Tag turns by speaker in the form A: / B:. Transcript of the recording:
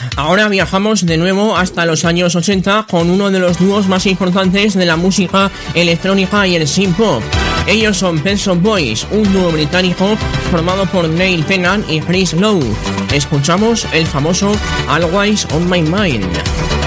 A: Ahora viajamos de nuevo hasta los años 80 con uno de los dúos más importantes de la música electrónica y el synth-pop. Ellos son Pet Shop Boys, un dúo británico formado por Neil Tennant y Chris Lowe. Escuchamos el famoso Always on My Mind.